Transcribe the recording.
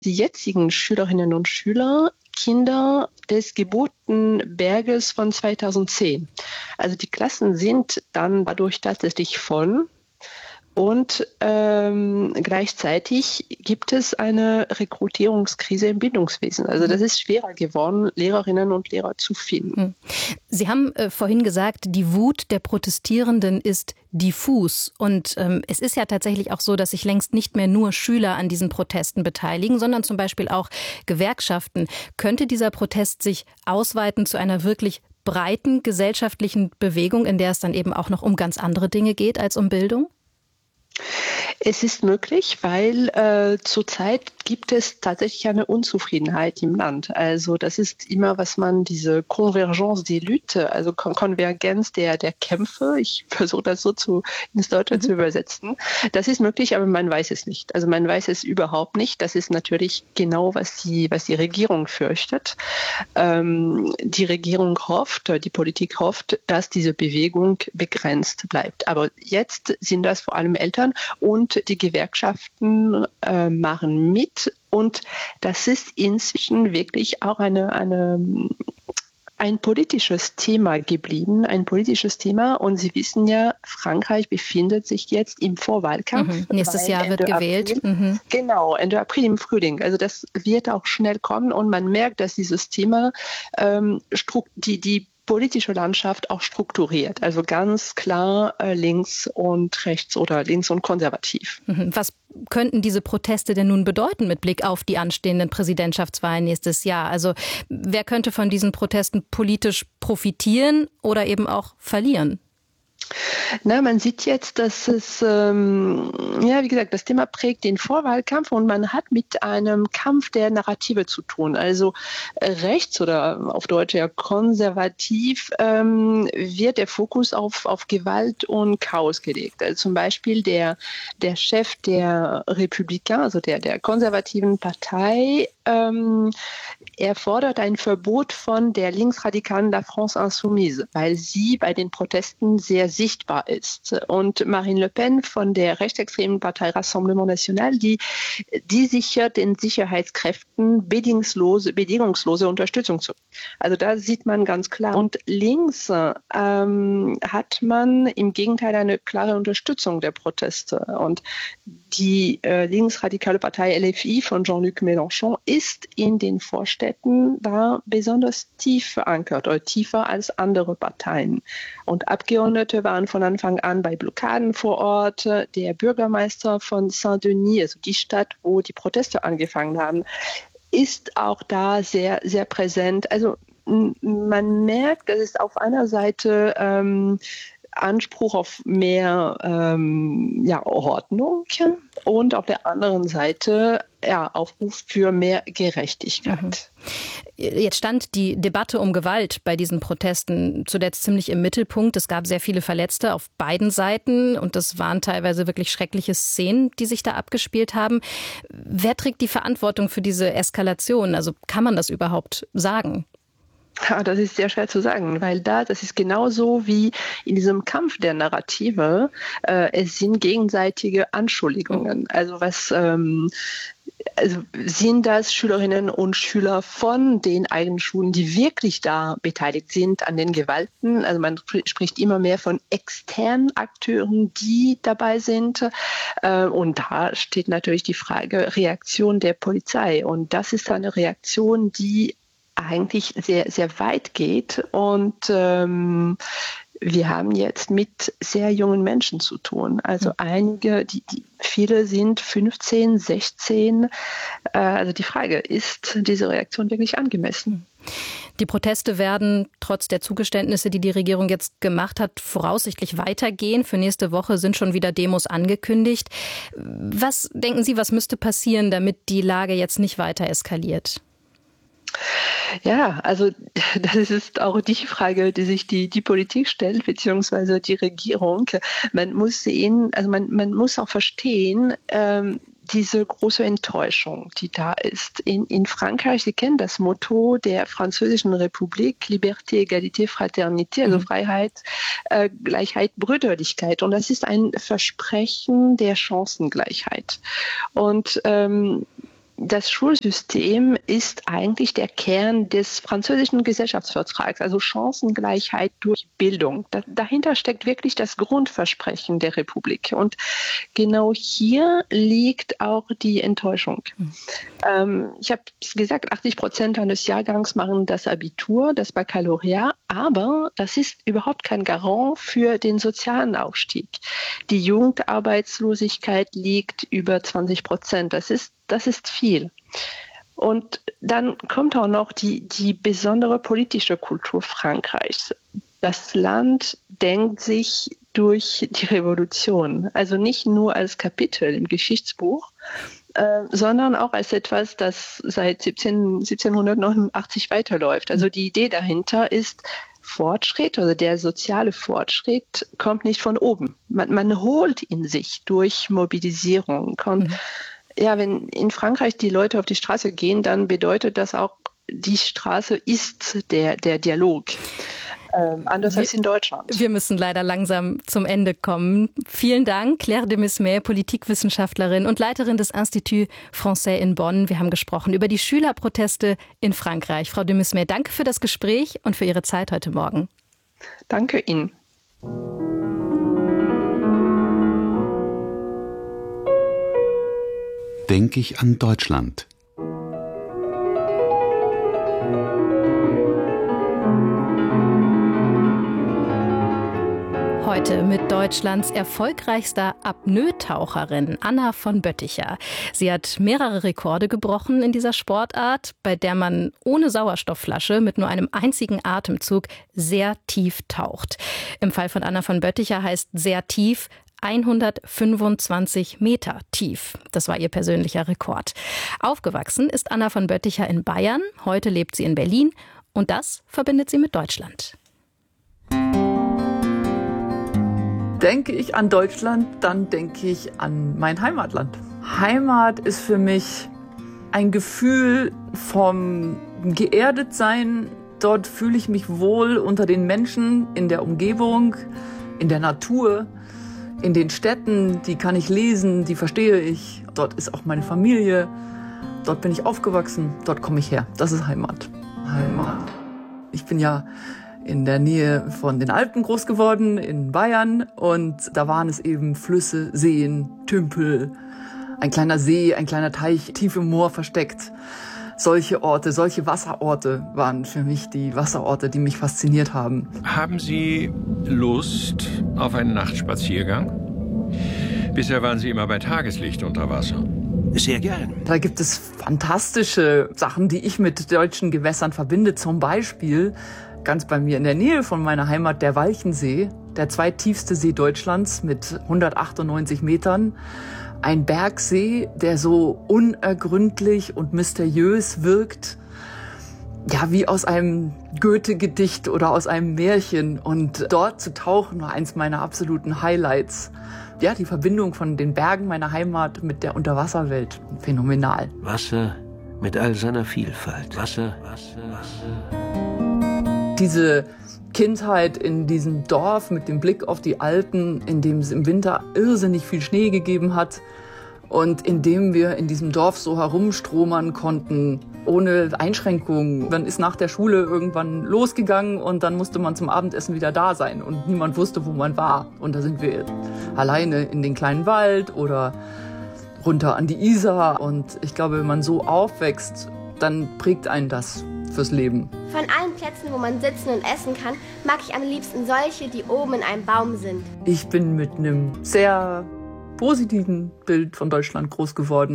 Die jetzigen Schülerinnen und Schüler, Kinder des Geburtenberges von 2010. Also die Klassen sind dann dadurch tatsächlich voll. Und gleichzeitig gibt es eine Rekrutierungskrise im Bildungswesen. Also das ist schwerer geworden, Lehrerinnen und Lehrer zu finden. Sie haben vorhin gesagt, die Wut der Protestierenden ist diffus. Und es ist ja tatsächlich auch so, dass sich längst nicht mehr nur Schüler an diesen Protesten beteiligen, sondern zum Beispiel auch Gewerkschaften. Könnte dieser Protest sich ausweiten zu einer wirklich breiten gesellschaftlichen Bewegung, in der es dann eben auch noch um ganz andere Dinge geht als um Bildung? Es ist möglich, weil zurzeit gibt es tatsächlich eine Unzufriedenheit im Land. Also das ist immer, was man diese Convergence des Luttes, also Konvergenz der Kämpfe, ich versuche das so ins Deutsche zu übersetzen. Das ist möglich, aber man weiß es nicht. Also man weiß es überhaupt nicht. Das ist natürlich genau, was die Regierung fürchtet. Die Regierung hofft, die Politik hofft, dass diese Bewegung begrenzt bleibt. Aber jetzt sind das vor allem Eltern und die Gewerkschaften machen mit. Und das ist inzwischen wirklich auch ein politisches Thema geblieben, ein politisches Thema. Und Sie wissen ja, Frankreich befindet sich jetzt im Vorwahlkampf. Nächstes Jahr wird gewählt. Genau, Ende April im Frühling. Also das wird auch schnell kommen. Und man merkt, dass dieses Thema die politische Landschaft auch strukturiert. Also ganz klar links und rechts oder links und konservativ. Was könnten diese Proteste denn nun bedeuten mit Blick auf die anstehenden Präsidentschaftswahlen nächstes Jahr? Also wer könnte von diesen Protesten politisch profitieren oder eben auch verlieren? Na, man sieht jetzt, dass es, wie gesagt, das Thema prägt den Vorwahlkampf und man hat mit einem Kampf der Narrative zu tun. Also rechts oder auf Deutsch ja konservativ wird der Fokus auf Gewalt und Chaos gelegt. Also zum Beispiel der Chef der Républicains, also der konservativen Partei, er fordert ein Verbot von der linksradikalen La France Insoumise, weil sie bei den Protesten sehr sichtbar ist. Und Marine Le Pen von der rechtsextremen Partei Rassemblement National, die sichert den Sicherheitskräften bedingungslose Unterstützung zu. Also da sieht man ganz klar. Und links hat man im Gegenteil eine klare Unterstützung der Proteste. Und die linksradikale Partei LFI von Jean-Luc Mélenchon ist in den Vorstädten da besonders tief verankert oder tiefer als andere Parteien. Und Abgeordnete waren von Anfang an bei Blockaden vor Ort. Der Bürgermeister von Saint-Denis, also die Stadt, wo die Proteste angefangen haben, ist auch da sehr, sehr präsent. Also man merkt, dass es auf einer Seite Anspruch auf mehr Ordnung und auf der anderen Seite Aufruf für mehr Gerechtigkeit. Jetzt stand die Debatte um Gewalt bei diesen Protesten zuletzt ziemlich im Mittelpunkt. Es gab sehr viele Verletzte auf beiden Seiten und das waren teilweise wirklich schreckliche Szenen, die sich da abgespielt haben. Wer trägt die Verantwortung für diese Eskalation? Also kann man das überhaupt sagen? Ja, das ist sehr schwer zu sagen, weil das ist genauso wie in diesem Kampf der Narrative. Es sind gegenseitige Anschuldigungen. Also sind das Schülerinnen und Schüler von den eigenen Schulen, die wirklich da beteiligt sind an den Gewalten? Also man spricht immer mehr von externen Akteuren, die dabei sind. Und da steht natürlich die Frage Reaktion der Polizei. Und das ist eine Reaktion, die eigentlich sehr, sehr weit geht. Und wir haben jetzt mit sehr jungen Menschen zu tun. Also viele sind 15, 16. Also die Frage, ist diese Reaktion wirklich angemessen? Die Proteste werden trotz der Zugeständnisse, die die Regierung jetzt gemacht hat, voraussichtlich weitergehen. Für nächste Woche sind schon wieder Demos angekündigt. Was denken Sie, was müsste passieren, damit die Lage jetzt nicht weiter eskaliert? Ja, also das ist auch die Frage, die sich die Politik stellt, beziehungsweise die Regierung. Man muss sehen, also man muss auch verstehen, diese große Enttäuschung, die da ist. In Frankreich, Sie kennen das Motto der Französischen Republik, Liberté, Égalité, Fraternité, also Freiheit, Gleichheit, Brüderlichkeit. Und das ist ein Versprechen der Chancengleichheit. Und Das Schulsystem ist eigentlich der Kern des französischen Gesellschaftsvertrags, also Chancengleichheit durch Bildung. Dahinter steckt wirklich das Grundversprechen der Republik. Und genau hier liegt auch die Enttäuschung. Ich habe gesagt, 80% eines Jahrgangs machen das Abitur, das Baccalaureat, aber das ist überhaupt kein Garant für den sozialen Aufstieg. Die Jugendarbeitslosigkeit liegt über 20%. Das ist viel. Und dann kommt auch noch die besondere politische Kultur Frankreichs. Das Land denkt sich durch die Revolution, also nicht nur als Kapitel im Geschichtsbuch, sondern auch als etwas, das seit 1789 weiterläuft. Also die Idee dahinter ist, Fortschritt, also der soziale Fortschritt kommt nicht von oben. Man holt ihn sich durch Mobilisierung. Ja, wenn in Frankreich die Leute auf die Straße gehen, dann bedeutet das auch, die Straße ist der Dialog. Anders als in Deutschland. Wir müssen leider langsam zum Ende kommen. Vielen Dank, Claire de Mesmer, Politikwissenschaftlerin und Leiterin des Institut Français in Bonn. Wir haben gesprochen über die Schülerproteste in Frankreich. Frau de Mesmer, danke für das Gespräch und für Ihre Zeit heute Morgen. Danke Ihnen. Denke ich an Deutschland. Heute mit Deutschlands erfolgreichster Apnoe-Taucherin Anna von Bötticher. Sie hat mehrere Rekorde gebrochen in dieser Sportart, bei der man ohne Sauerstoffflasche mit nur einem einzigen Atemzug sehr tief taucht. Im Fall von Anna von Bötticher heißt sehr tief 125 Meter tief. Das war ihr persönlicher Rekord. Aufgewachsen ist Anna von Bötticher in Bayern. Heute lebt sie in Berlin und das verbindet sie mit Deutschland. Denke ich an Deutschland, dann denke ich an mein Heimatland. Heimat ist für mich ein Gefühl vom Geerdetsein. Dort fühle ich mich wohl unter den Menschen, in der Umgebung, in der Natur, in den Städten. Die kann ich lesen, die verstehe ich. Dort ist auch meine Familie. Dort bin ich aufgewachsen, dort komme ich her. Das ist Heimat. Heimat. Ich bin ja in der Nähe von den Alpen groß geworden, in Bayern. Und da waren es eben Flüsse, Seen, Tümpel, ein kleiner See, ein kleiner Teich, tief im Moor versteckt. Solche Orte, solche Wasserorte waren für mich die Wasserorte, die mich fasziniert haben. Haben Sie Lust auf einen Nachtspaziergang? Bisher waren Sie immer bei Tageslicht unter Wasser. Sehr gern. Da gibt es fantastische Sachen, die ich mit deutschen Gewässern verbinde. Zum Beispiel ganz bei mir in der Nähe von meiner Heimat der Walchensee, der zweittiefste See Deutschlands mit 198 Metern. Ein Bergsee, der so unergründlich und mysteriös wirkt, ja, wie aus einem Goethe-Gedicht oder aus einem Märchen. Und dort zu tauchen war eins meiner absoluten Highlights. Ja, die Verbindung von den Bergen meiner Heimat mit der Unterwasserwelt. Phänomenal. Wasser mit all seiner Vielfalt. Wasser, Wasser, Wasser. Diese Kindheit in diesem Dorf mit dem Blick auf die Alpen, in dem es im Winter irrsinnig viel Schnee gegeben hat und in dem wir in diesem Dorf so herumstromern konnten, ohne Einschränkungen. Man ist nach der Schule irgendwann losgegangen und dann musste man zum Abendessen wieder da sein und niemand wusste, wo man war. Und da sind wir alleine in den kleinen Wald oder runter an die Isar. Und ich glaube, wenn man so aufwächst, dann prägt einen das fürs Leben. Von allen Plätzen, wo man sitzen und essen kann, mag ich am liebsten solche, die oben in einem Baum sind. Ich bin mit einem sehr positiven Bild von Deutschland groß geworden.